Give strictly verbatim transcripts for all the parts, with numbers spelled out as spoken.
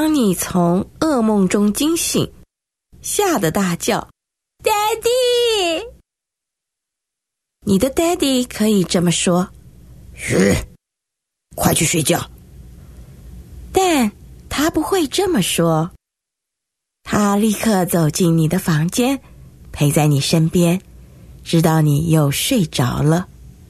当你从噩梦中惊醒，吓得大叫 Daddy。 你的 Daddy 可以这么说， 嘘，快去睡觉。 但他不会这么说，他立刻走进你的房间，陪在你身边，直到你又睡着了。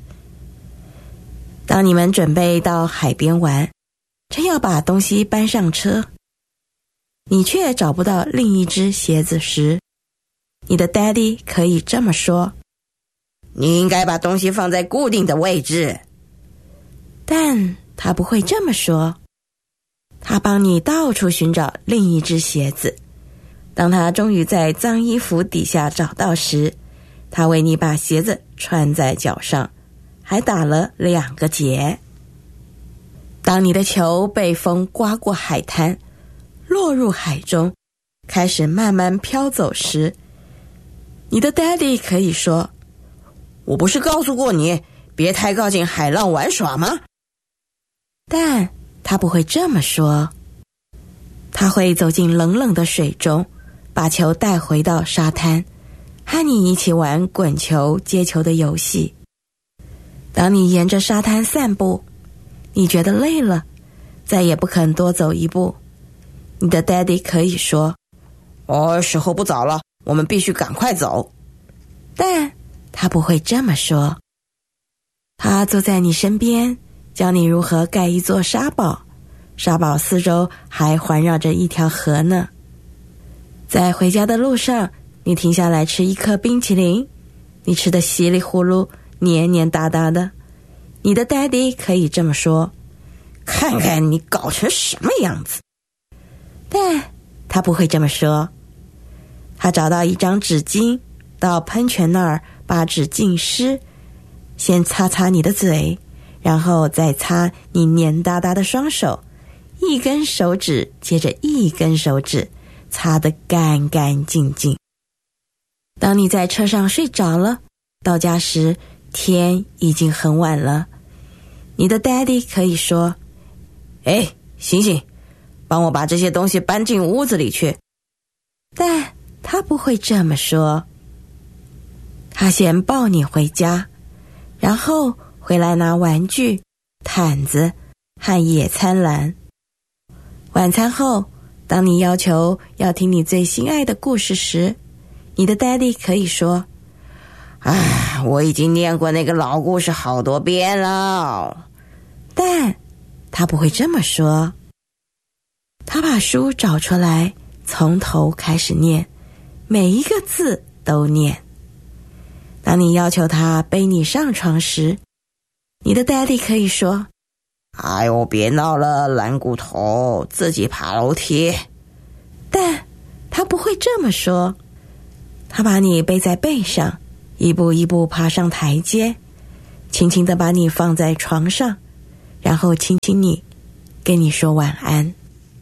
当你们准备到海边玩，正要把东西搬上车，你却找不到另一只鞋子时，你的 Daddy 可以这么说， 你应该把东西放在固定的位置。 但他不会这么说，他帮你到处寻找另一只鞋子。当他终于在脏衣服底下找到时，他为你把鞋子穿在脚上，还打了两个结。当你的球被风刮过海滩，落入海中，开始慢慢飘走时，你的 Daddy 可以说， 我不是告诉过你别太靠近海浪玩耍吗？ 但他不会这么说，他会走进冷冷的水中，把球带回到沙滩，和你一起玩滚球、接球的游戏。当你沿着沙滩散步，你觉得累了，再也不肯多走一步，你的 Daddy 可以说， 哦，时候不早了，我们必须赶快走。 但他不会这么说，他坐在你身边，教你如何盖一座沙堡，沙堡四周还环绕着一条河呢。在回家的路上，你停下来吃一颗冰淇淋，你吃得稀里呼噜，黏黏哒哒的。你的 Daddy 可以这么说， 看看你搞成什么样子。 但他不会这么说，他找到一张纸巾，到喷泉那儿把纸浸湿，先擦擦你的嘴，然后再擦你黏哒哒的双手，一根手指接着一根手指，擦得干干净净。当你在车上睡着了，到家时天已经很晚了，你的 Daddy 可以说， 哎，醒醒，帮我把这些东西搬进屋子里去。 但他不会这么说，他先抱你回家，然后回来拿玩具、毯子和野餐篮。晚餐后，当你要求要听你最心爱的故事时，你的 Daddy 可以说， 啊，我已经念过那个老故事好多遍了。 但他不会这么说，他把书找出来，从头开始念，每一个字都念。当你要求他背你上床时，你的 Daddy 可以说， 哎呦，别闹了，懒骨头，自己爬楼梯。 但他不会这么说，他把你背在背上，一步一步爬上台阶，轻轻地把你放在床上，然后亲亲你，跟你说晚安。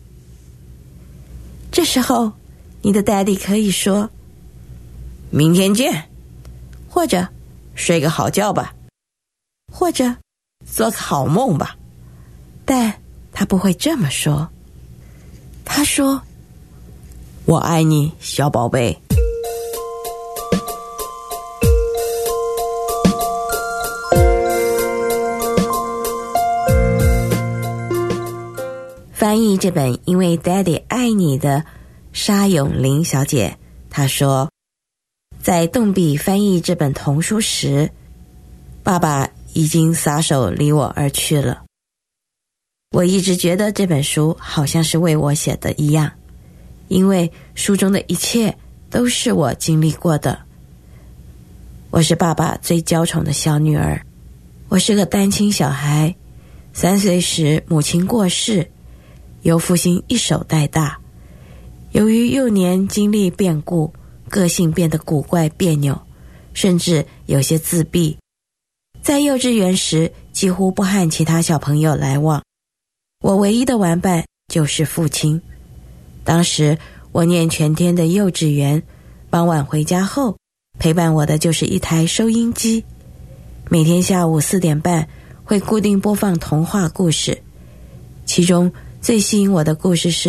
这时候，你的 Daddy 可以说， 明天见， 或者睡个好觉吧， 或者做个好梦吧。 但他不会这么说，他说，我爱你，小宝贝。翻译这本《因为 Daddy 爱你》的沙永玲小姐，她说，在动笔翻译这本童书时，爸爸已经撒手离我而去了。我一直觉得这本书好像是为我写的一样，因为书中的一切都是我经历过的。我是爸爸最娇宠的小女儿，我是个单亲小孩，三岁时母亲过世，由父亲一手带大。由于幼年经历变故，个性变得古怪别扭，甚至有些自闭。在幼稚园时，几乎不和其他小朋友来往，我唯一的玩伴就是父亲。当时我念全天的幼稚园，傍晚回家后，陪伴我的就是一台收音机。每天下午四点半会固定播放童话故事，其中最吸引我的故事是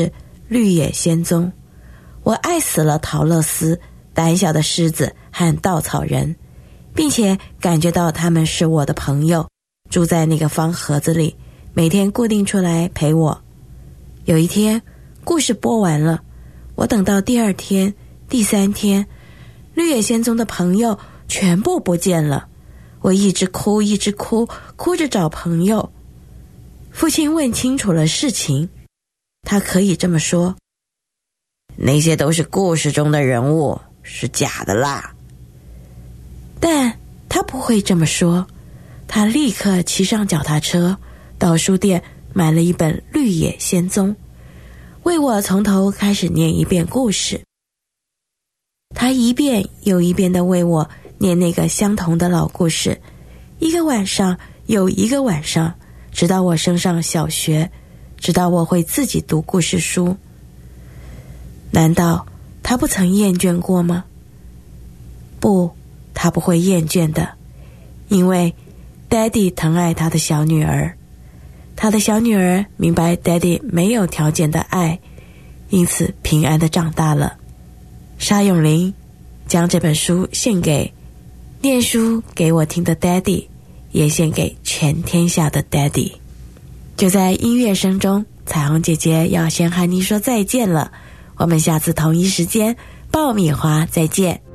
绿野仙踪。我爱死了陶乐斯、胆小的狮子和稻草人，并且感觉到他们是我的朋友，住在那个方盒子里，每天固定出来陪我。有一天，故事播完了，我等到第二天、第三天，绿野仙踪的朋友全部不见了。我一直哭，一直哭，哭着找朋友。父亲问清楚了事情，他可以这么说： 那些都是故事中的人物，是假的啦。 但他不会这么说。他立刻骑上脚踏车，到书店买了一本《绿野仙踪》，为我从头开始念一遍故事。他一遍又一遍地为我念那个相同的老故事，一个晚上又一个晚上，直到我升上小学，直到我会自己读故事书。难道他不曾厌倦过吗？不，他不会厌倦的，因为 Daddy 疼爱他的小女儿，他的小女儿明白 Daddy 没有条件的爱，因此平安地长大了。沙永林将这本书献给念书给我听的 Daddy， 也献给全天下的 Daddy。 就在音乐声中，彩虹姐姐要先和你说再见了，我们下次同一时间爆米花再见。